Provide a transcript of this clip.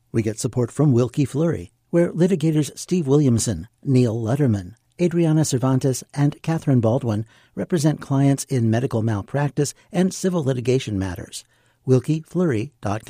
We get support from Wilkie Fleury, where litigators Steve Williamson, Neil Letterman, Adriana Cervantes, and Catherine Baldwin represent clients in medical malpractice and civil litigation matters. WilkieFleury.com.